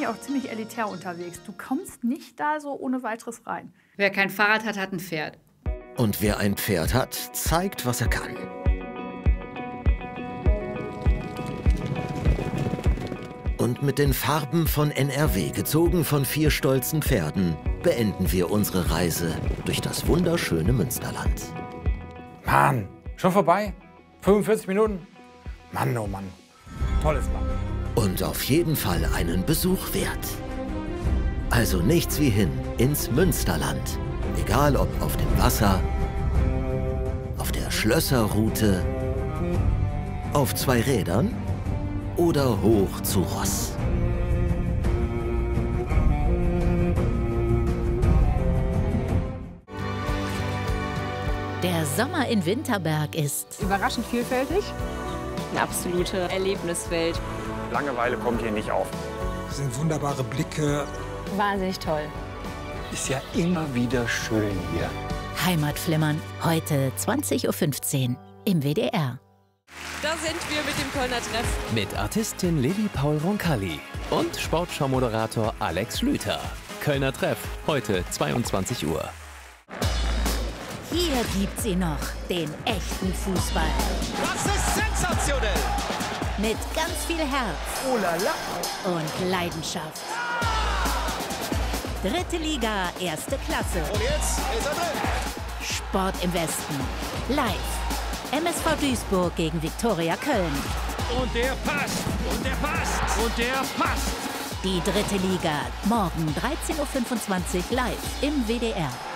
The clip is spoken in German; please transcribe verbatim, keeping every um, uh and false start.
ja auch ziemlich elitär unterwegs. Du kommst nicht da so ohne weiteres rein. Wer kein Fahrrad hat, hat ein Pferd. Und wer ein Pferd hat, zeigt, was er kann. Und mit den Farben von N R W, gezogen von vier stolzen Pferden, beenden wir unsere Reise durch das wunderschöne Münsterland. Mann, schon vorbei? fünfundvierzig Minuten? Mann, oh Mann. Tolles Land. Und auf jeden Fall einen Besuch wert. Also nichts wie hin ins Münsterland. Egal ob auf dem Wasser, auf der Schlösserroute, auf zwei Rädern oder hoch zu Ross. Der Sommer in Winterberg ist überraschend vielfältig. Eine absolute Erlebniswelt. Langeweile kommt hier nicht auf. Das sind wunderbare Blicke. Wahnsinnig toll. Ist ja immer wieder schön hier. Heimatflimmern, heute zwanzig Uhr fünfzehn im W D R. Da sind wir mit dem Kölner Treff. Mit Artistin Lilly Paul Roncalli und Sportschau-Moderator Alex Schlüter. Kölner Treff, heute zweiundzwanzig Uhr. Hier gibt's ihn noch, den echten Fußball. Das ist sensationell! Mit ganz viel Herz oh la la. und Leidenschaft. Dritte Liga, erste Klasse. Und jetzt ist er drin. Sport im Westen. Live. M S V Duisburg gegen Viktoria Köln. Und der passt. Und der passt. Und der passt. Die dritte Liga. Morgen dreizehn Uhr fünfundzwanzig live im W D R.